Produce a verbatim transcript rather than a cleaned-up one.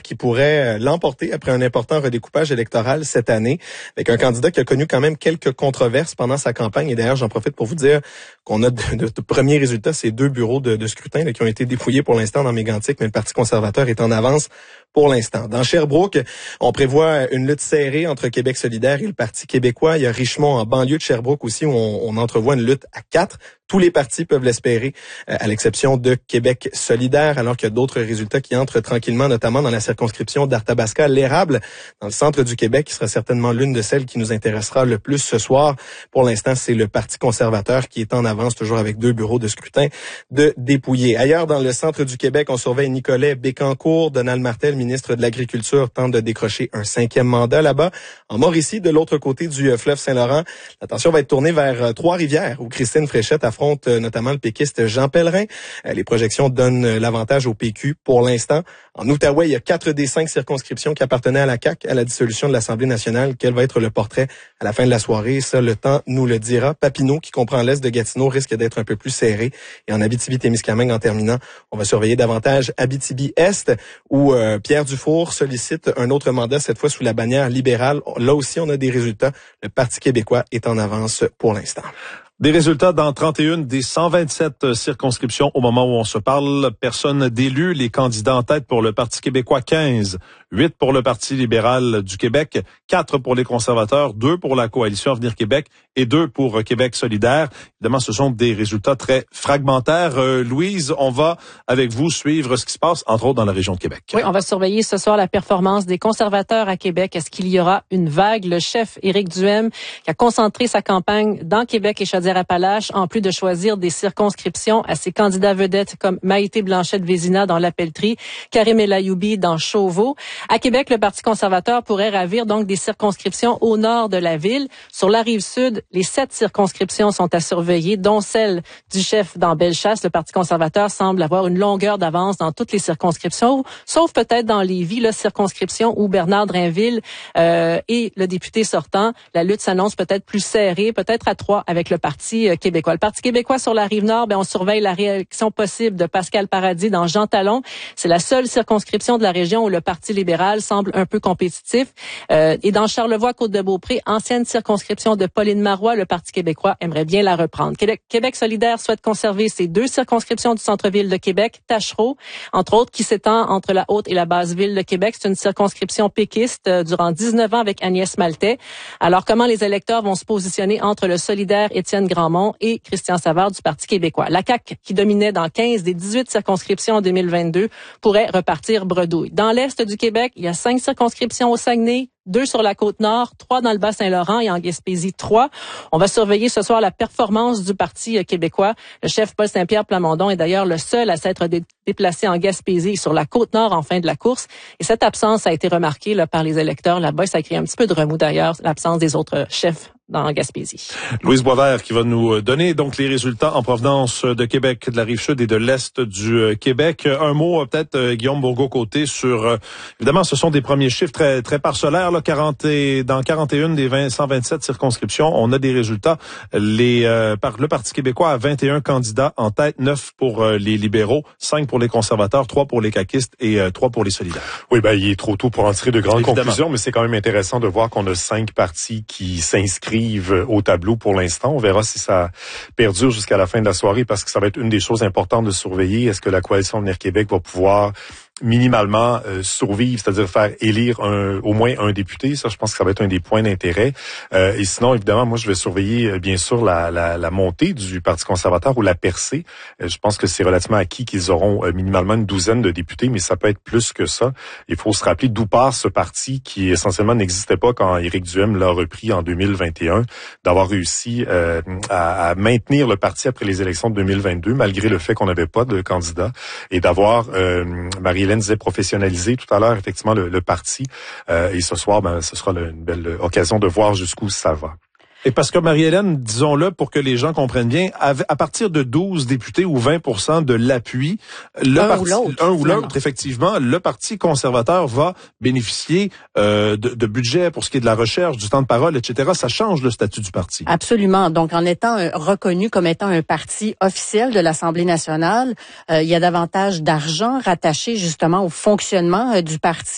qui pourrait l'emporter après un important redécoupage électoral cette année, avec un candidat qui a connu quand même quelques controverses pendant sa campagne. Et d'ailleurs, j'en profite pour vous dire qu'on a de, de, de premiers résultats, ces deux bureaux de, de scrutin là, qui ont été dépouillés pour l'instant dans Mégantic, mais le Parti conservateur est en avance pour l'instant. Dans Sherbrooke, on prévoit une lutte serrée entre Québec solidaire et le Parti québécois. Il y a Richemont en banlieue de Sherbrooke aussi où on, on entrevoit une lutte à quatre. Tous les partis peuvent l'espérer, euh, à l'exception de Québec solidaire, alors qu'il y a d'autres résultats qui entrent tranquillement, notamment dans la circonscription d'Arthabasca-L'Érable, dans le centre du Québec, qui sera certainement l'une de celles qui nous intéressera le plus ce soir. Pour l'instant, c'est le Parti conservateur qui est en avance, toujours avec deux bureaux de scrutin de dépouillés. Ailleurs, dans le centre du Québec, on surveille Nicolet Bécancour. Donald Martel, ministre de l'Agriculture, tente de décrocher un cinquième mandat là-bas. En Mauricie, de l'autre côté du fleuve Saint-Laurent, l'attention va être tournée vers Trois-Rivières, où Christine Fréchette affronte notamment le péquiste Jean Pellerin. Les projections donnent l'avantage au P Q pour l'instant. En Outaouais, il y a quatre des cinq circonscriptions qui appartenaient à la C A Q à la dissolution de l'Assemblée nationale. Quel va être le portrait à la fin de la soirée? Ça, le temps nous le dira. Papineau, qui comprend l'est de Gatineau, risque d'être un peu plus serré. Et en Abitibi-Témiscamingue, en terminant, on va surveiller davantage Abitibi-Est, où euh, Pierre Dufour sollicite un autre mandat, cette fois sous la bannière libérale. Là aussi, on a des résultats. Le Parti québécois est en avance pour l'instant. Des résultats dans trente et une des cent vingt-sept circonscriptions au moment où on se parle. Personne d'élu. Les candidats en tête pour le Parti québécois, quinze. huit pour le Parti libéral du Québec, quatre pour les conservateurs, deux pour la Coalition Avenir Québec et deux pour Québec solidaire. Évidemment, ce sont des résultats très fragmentaires. Euh, Louise, on va, avec vous, suivre ce qui se passe, entre autres, dans la région de Québec. Oui, on va surveiller ce soir la performance des conservateurs à Québec. Est-ce qu'il y aura une vague? Le chef Éric Duhem, qui a concentré sa campagne dans Québec et Chaudière-Appalaches, en plus de choisir des circonscriptions à ses candidats vedettes comme Maïté Blanchette-Vézina dans la Pelletrie, Karim El Ayoubi dans Chauveau. À Québec, le Parti conservateur pourrait ravir donc des circonscriptions au nord de la ville. Sur la rive sud, les sept circonscriptions sont à surveiller, dont celle du chef dans Bellechasse. Le Parti conservateur semble avoir une longueur d'avance dans toutes les circonscriptions, sauf peut-être dans Lévis, la circonscription où Bernard Drainville euh, est le député sortant. La lutte s'annonce peut-être plus serrée, peut-être à trois avec le Parti euh, québécois. Le Parti québécois sur la rive nord, ben, on surveille la réélection possible de Pascal Paradis dans Jean Talon. C'est la seule circonscription de la région où le Parti libéral semble un peu compétitif. Euh, et dans Charlevoix-Côte-de-Beaupré, ancienne circonscription de Pauline Marois, le Parti québécois aimerait bien la reprendre. Québec, Québec solidaire souhaite conserver ses deux circonscriptions du centre-ville de Québec, Tachereau, entre autres, qui s'étend entre la haute et la basse ville de Québec. C'est une circonscription péquiste euh, durant dix-neuf ans avec Agnès Maltais. Alors, comment les électeurs vont se positionner entre le solidaire Étienne Grandmont et Christian Savard du Parti québécois? La C A Q, qui dominait dans quinze des dix-huit circonscriptions en deux mille vingt-deux, pourrait repartir bredouille. Dans l'est du Québec, il y a cinq circonscriptions au Saguenay, deux sur la Côte-Nord, trois dans le Bas-Saint-Laurent et en Gaspésie, trois. On va surveiller ce soir la performance du Parti québécois. Le chef Paul Saint-Pierre Plamondon est d'ailleurs le seul à s'être dé- déplacé en Gaspésie et sur la Côte-Nord en fin de la course. Et cette absence a été remarquée là, par les électeurs là-bas. Ça a créé un petit peu de remous d'ailleurs, l'absence des autres chefs dans Gaspésie. Louise Boisvert qui va nous donner donc les résultats en provenance de Québec, de la Rive-Sud et de l'Est du Québec. Un mot peut-être, Guillaume Bourgault-Côté, sur, évidemment, ce sont des premiers chiffres très très parcellaires. Là, quarante et, dans quarante et une des vingt, cent vingt-sept circonscriptions, on a des résultats. Les, euh, par, le Parti québécois a vingt et un candidats en tête, neuf pour euh, les libéraux, cinq pour les conservateurs, trois pour les caquistes et euh, trois pour les solidaires. Oui, ben il est trop tôt pour en tirer de grandes Évidemment. conclusions, mais c'est quand même intéressant de voir qu'on a cinq partis qui s'inscrivent au tableau pour l'instant. On verra si ça perdure jusqu'à la fin de la soirée parce que ça va être une des choses importantes de surveiller. Est-ce que la Coalition Avenir Québec va pouvoir minimalement euh, survivre, c'est-à-dire faire élire un, au moins un député? Ça, je pense que ça va être un des points d'intérêt. Euh, et sinon, évidemment, moi, je vais surveiller, euh, bien sûr, la, la, la montée du Parti conservateur ou la percée. Euh, je pense que c'est relativement acquis qu'ils auront euh, minimalement une douzaine de députés, mais ça peut être plus que ça. Il faut se rappeler d'où part ce parti qui, essentiellement, n'existait pas quand Éric Duhem l'a repris en deux mille vingt et un, d'avoir réussi euh, à, à maintenir le parti après les élections de deux mille vingt-deux, malgré le fait qu'on n'avait pas de candidat, et d'avoir euh, Marie Hélène disait professionnaliser tout à l'heure effectivement le, le parti. Euh, et ce soir, ben, ce sera une belle occasion de voir jusqu'où ça va. Et parce que Marie-Hélène, disons-le pour que les gens comprennent bien, à partir de douze députés ou vingt pour cent de l'appui, le un parti, ou l'autre, un ou l'autre, effectivement, le Parti conservateur va bénéficier euh, de, de budget pour ce qui est de la recherche, du temps de parole, et cetera. Ça change le statut du parti. Absolument. Donc, en étant euh, reconnu comme étant un parti officiel de l'Assemblée nationale, euh, il y a davantage d'argent rattaché justement au fonctionnement euh, du parti.